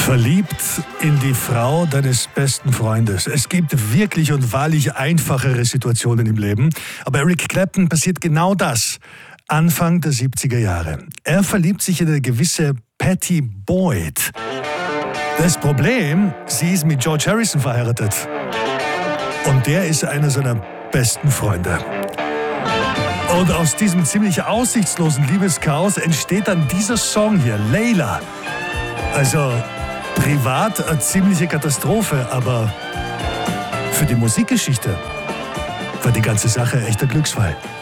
Verliebt in die Frau deines besten Freundes. Es gibt wirklich und wahrlich einfachere Situationen im Leben. Aber Eric Clapton passiert genau das. Anfang der 70er Jahre. Er verliebt sich in eine gewisse Pattie Boyd. Das Problem, sie ist mit George Harrison verheiratet. Und der ist einer seiner besten Freunde. Und aus diesem ziemlich aussichtslosen Liebeschaos entsteht dann dieser Song hier, Layla. Also privat eine ziemliche Katastrophe, aber für die Musikgeschichte war die ganze Sache echt ein Glücksfall.